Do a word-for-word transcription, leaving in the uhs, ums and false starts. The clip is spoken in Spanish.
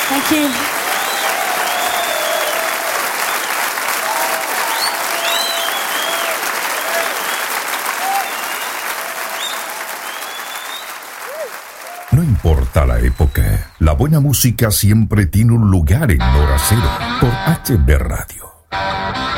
Thank you. No importa la época, la buena música siempre tiene un lugar en Hora Cero por H B Radio.